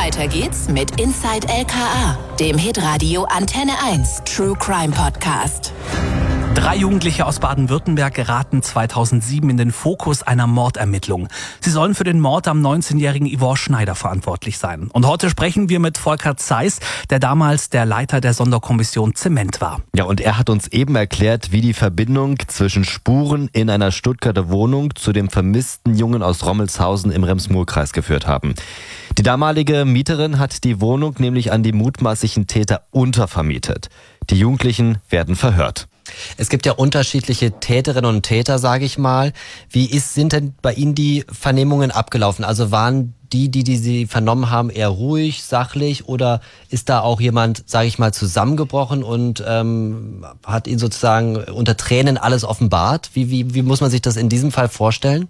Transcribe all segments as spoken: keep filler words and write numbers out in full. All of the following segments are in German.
Weiter geht's mit Inside L K A, dem Hitradio Antenne eins True Crime Podcast. Drei Jugendliche aus Baden-Württemberg geraten zweitausendsieben in den Fokus einer Mordermittlung. Sie sollen für den Mord am neunzehnjährigen Yvonne Schneider verantwortlich sein. Und heute sprechen wir mit Volker Zeiss, der damals der Leiter der Sonderkommission Zement war. Ja, und er hat uns eben erklärt, wie die Verbindung zwischen Spuren in einer Stuttgarter Wohnung zu dem vermissten Jungen aus Rommelshausen im Rems-Murr-Kreis geführt haben. Die damalige Mieterin hat die Wohnung nämlich an die mutmaßlichen Täter untervermietet. Die Jugendlichen werden verhört. Es gibt ja unterschiedliche Täterinnen und Täter, sage ich mal. Wie ist, sind denn bei Ihnen die Vernehmungen abgelaufen? Also waren die, die, die Sie vernommen haben, eher ruhig, sachlich, oder ist da auch jemand, sage ich mal, zusammengebrochen und ähm, hat Ihnen sozusagen unter Tränen alles offenbart? Wie, wie, wie muss man sich das in diesem Fall vorstellen?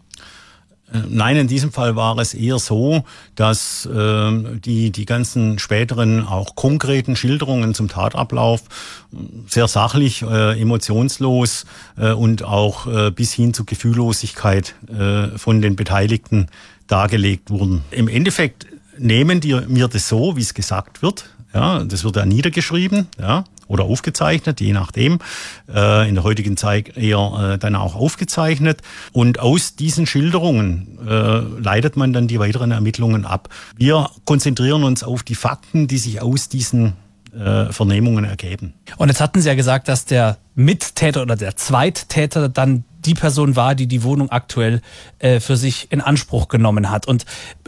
Nein, in diesem Fall war es eher so, dass äh, die die ganzen späteren auch konkreten Schilderungen zum Tatablauf sehr sachlich, äh, emotionslos äh, und auch äh, bis hin zu Gefühllosigkeit äh, von den Beteiligten dargelegt wurden. Im Endeffekt nehmen die mir das so, wie es gesagt wird. Ja, das wird ja niedergeschrieben, ja, oder aufgezeichnet, je nachdem. Äh, in der heutigen Zeit eher äh, dann auch aufgezeichnet. Und aus diesen Schilderungen äh, leitet man dann die weiteren Ermittlungen ab. Wir konzentrieren uns auf die Fakten, die sich aus diesen äh, Vernehmungen ergeben. Und jetzt hatten Sie ja gesagt, dass der Mittäter oder der Zweittäter dann die Person war, die die Wohnung aktuell äh, für sich in Anspruch genommen hat. Und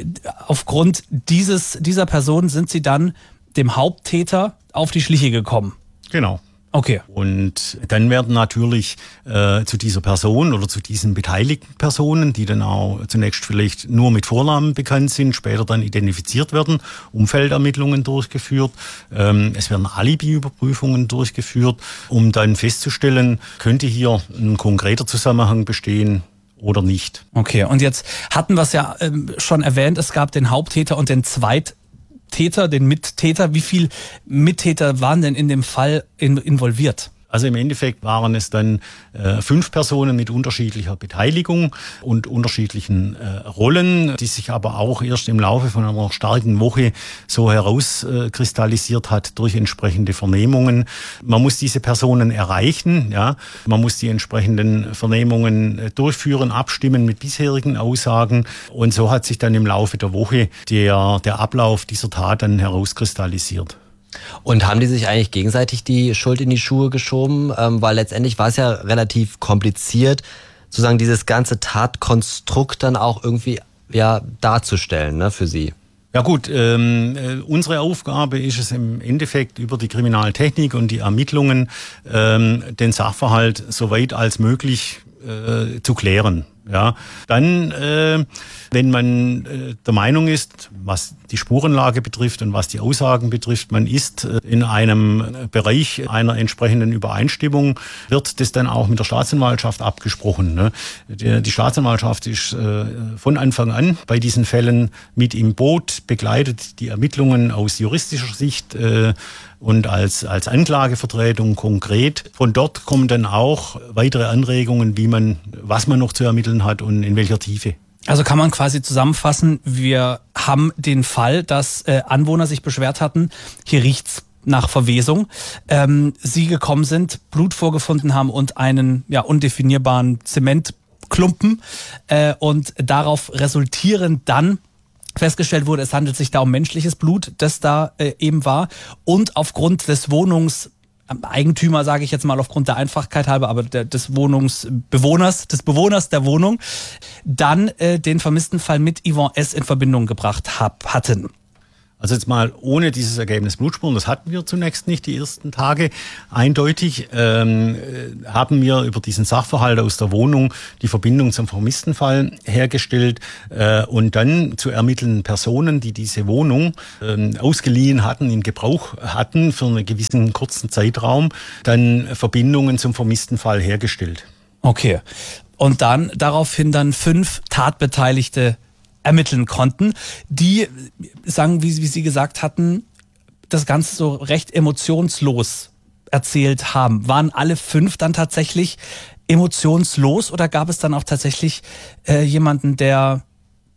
aufgrund dieses dieser Person sind Sie dann dem Haupttäter auf die Schliche gekommen. Genau. Okay. Und dann werden natürlich äh, zu dieser Person oder zu diesen beteiligten Personen, die dann auch zunächst vielleicht nur mit Vornamen bekannt sind, später dann identifiziert werden, Umfeldermittlungen durchgeführt. Ähm, es werden Alibi-Überprüfungen durchgeführt, um dann festzustellen, könnte hier ein konkreter Zusammenhang bestehen oder nicht. Okay, und jetzt hatten wir es ja ähm, schon erwähnt, es gab den Haupttäter und den Zweittäter. Täter, den Mittäter. Wie viele Mittäter waren denn in dem Fall in, involviert? Also im Endeffekt waren es dann äh, fünf Personen mit unterschiedlicher Beteiligung und unterschiedlichen äh, Rollen, die sich aber auch erst im Laufe von einer starken Woche so herauskristallisiert äh, hat durch entsprechende Vernehmungen. Man muss diese Personen erreichen, ja, man muss die entsprechenden Vernehmungen äh, durchführen, abstimmen mit bisherigen Aussagen, und so hat sich dann im Laufe der Woche der, der Ablauf dieser Tat dann herauskristallisiert. Und haben die sich eigentlich gegenseitig die Schuld in die Schuhe geschoben? Ähm, weil letztendlich war es ja relativ kompliziert, sozusagen dieses ganze Tatkonstrukt dann auch irgendwie ja darzustellen, ne, für Sie. Ja gut, ähm, äh, unsere Aufgabe ist es im Endeffekt über die Kriminaltechnik und die Ermittlungen ähm, den Sachverhalt so weit als möglich äh, zu klären. Ja, dann, äh, wenn man äh, der Meinung ist, was die Spurenlage betrifft und was die Aussagen betrifft, man ist äh, in einem Bereich einer entsprechenden Übereinstimmung, wird das dann auch mit der Staatsanwaltschaft abgesprochen. Ne? Die, die Staatsanwaltschaft ist äh, von Anfang an bei diesen Fällen mit im Boot, begleitet die Ermittlungen aus juristischer Sicht äh, und als, als Anklagevertretung konkret. Von dort kommen dann auch weitere Anregungen, wie man, was man noch zu ermitteln hat und in welcher Tiefe. Also kann man quasi zusammenfassen, wir haben den Fall, dass äh, Anwohner sich beschwert hatten, hier riecht's nach Verwesung, ähm, sie gekommen sind, Blut vorgefunden haben und einen ja undefinierbaren Zementklumpen äh, und darauf resultierend dann festgestellt wurde, es handelt sich da um menschliches Blut, das da äh, eben war, und aufgrund des Wohnungs Eigentümer, sage ich jetzt mal aufgrund der Einfachkeit halber, aber der, des Wohnungsbewohners, des Bewohners der Wohnung, dann äh, den vermissten Fall mit Yvonne S. in Verbindung gebracht hab, hatten. Also jetzt mal ohne dieses Ergebnis Blutspuren, das hatten wir zunächst nicht die ersten Tage. Eindeutig ähm, haben wir über diesen Sachverhalt aus der Wohnung die Verbindung zum vermissten Fall hergestellt äh, und dann zu ermittelnden Personen, die diese Wohnung äh, ausgeliehen hatten, in Gebrauch hatten für einen gewissen kurzen Zeitraum, dann Verbindungen zum vermissten Fall hergestellt. Okay. Und dann daraufhin dann fünf Tatbeteiligte ermitteln konnten, die, sagen, wie, wie Sie gesagt hatten, das Ganze so recht emotionslos erzählt haben. Waren alle fünf dann tatsächlich emotionslos oder gab es dann auch tatsächlich äh, jemanden, der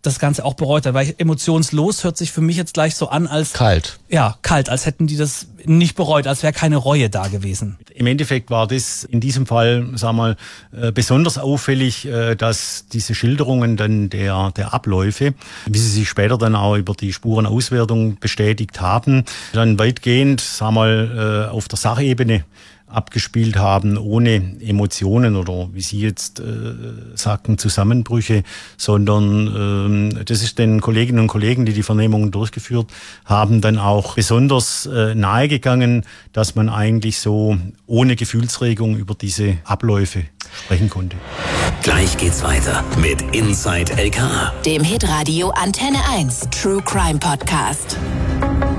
das Ganze auch bereut hat. Weil emotionslos hört sich für mich jetzt gleich so an, als... Kalt. Ja, kalt, als hätten die das nicht bereut, als wäre keine Reue da gewesen. Im Endeffekt war das in diesem Fall, sag mal, besonders auffällig, dass diese Schilderungen dann der, der Abläufe, wie sie sich später dann auch über die Spurenauswertung bestätigt haben, dann weitgehend, sag mal, auf der Sachebene abgespielt haben, ohne Emotionen oder, wie Sie jetzt äh, sagten, Zusammenbrüche, sondern ähm, das ist den Kolleginnen und Kollegen, die die Vernehmungen durchgeführt haben, dann auch besonders äh, nahegegangen, dass man eigentlich so ohne Gefühlsregung über diese Abläufe sprechen konnte. Gleich geht's weiter mit Inside L K A, dem Hitradio Antenne eins True Crime Podcast.